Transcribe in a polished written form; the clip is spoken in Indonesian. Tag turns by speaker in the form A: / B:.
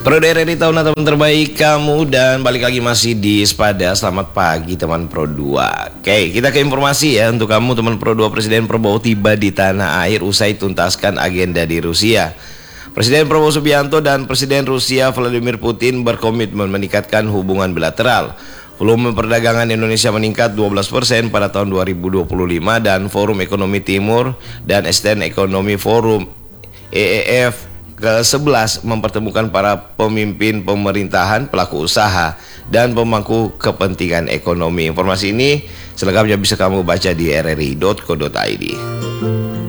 A: Pro RRI tahun terbaik kamu dan balik lagi masih di Sepada. Selamat pagi teman Pro 2. Oke, kita ke informasi ya untuk kamu teman Pro 2. Presiden Prabowo tiba di tanah air usai tuntaskan agenda di Rusia. Presiden Prabowo Subianto dan Presiden Rusia Vladimir Putin berkomitmen meningkatkan hubungan bilateral. Volume perdagangan Indonesia meningkat 12% pada tahun 2025 dan Forum Ekonomi Timur dan Eastern Economy Forum EEF ke-11 mempertemukan para pemimpin pemerintahan, pelaku usaha, dan pemangku kepentingan ekonomi. Informasi ini selengkapnya bisa kamu baca di rri.co.id.